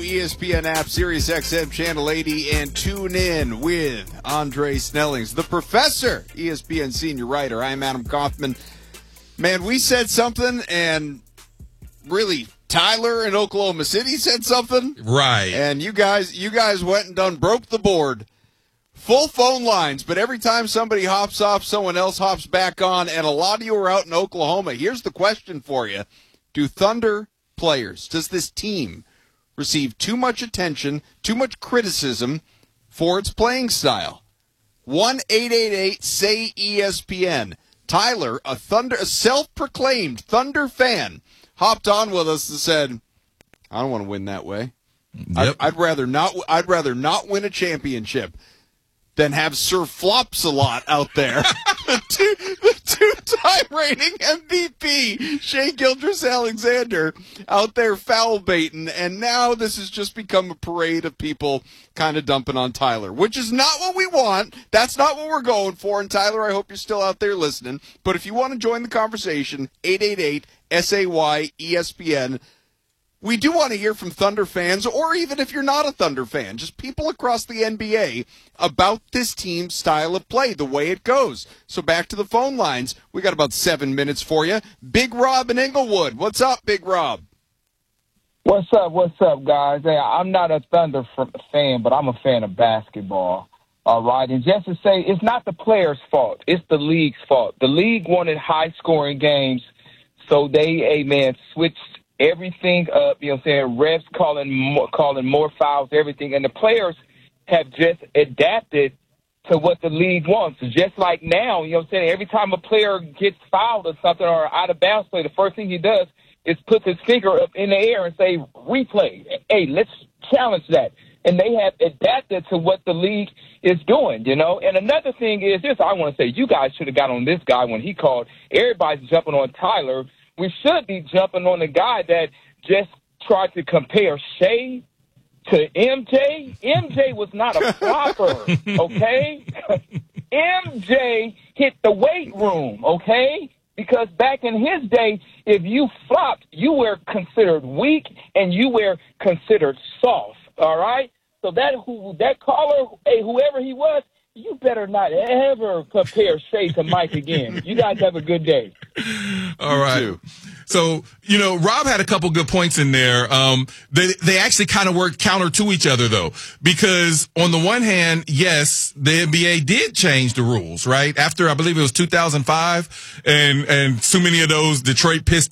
ESPN app, Sirius XM Channel 80, and tune in with Andre Snellings, the professor, ESPN senior writer. I'm Adam Kaufman. Man, we said something, and really, Tyler in Oklahoma City said something. Right. And you guys went and broke the board. Full phone lines, but every time somebody hops off, someone else hops back on, and a lot of you are out in Oklahoma. Here's the question for you. Do Thunder players, does this team receive too much attention, too much criticism for its playing style? 1-888-SAY-ESPN. Tyler, a self-proclaimed Thunder fan, hopped on with us and said, I don't want to win that way. Yep. I'd rather not win a championship than have Sir Flops-a-Lot out there. the two-time reigning MVP, Shai Gilgeous-Alexander, out there foul baiting, and now this has just become a parade of people kind of dumping on Tyler, which is not what we want. That's not what we're going for. And Tyler, I hope you're still out there listening. But if you want to join the conversation, 888-SAY-ESPN. We do want to hear from Thunder fans, or even if you're not a Thunder fan, just people across the NBA about this team's style of play, the way it goes. So back to the phone lines. We got about 7 minutes for you. Big Rob in Inglewood. What's up, Big Rob? What's up, guys? Hey, I'm not a Thunder fan, but I'm a fan of basketball. All right, and just to say, it's not the players' fault. It's the league's fault. The league wanted high-scoring games, so they, switched everything up, you know what I'm saying, refs calling more fouls, everything, and the players have just adapted to what the league wants. Just like now, you know what I'm saying, every time a player gets fouled or something or out of bounds play, the first thing he does is put his finger up in the air and say, replay. Hey, let's challenge that. And they have adapted to what the league is doing, you know. And another thing is this, I want to say, you guys should have got on this guy when he called. Everybody's jumping on Tyler. We should be jumping on the guy that just tried to compare Shai to MJ. MJ was not a flopper, okay? MJ hit the weight room, okay? Because back in his day, if you flopped, you were considered weak and you were considered soft, all right? So that caller, hey, whoever he was, you better not ever compare Shai to Mike again. You guys have a good day. All right. So, you know, Rob had a couple good points in there. They actually kind of work counter to each other, though, because on the one hand, yes, the NBA did change the rules, right? After, I believe it was 2005, and so many of those Detroit Pistons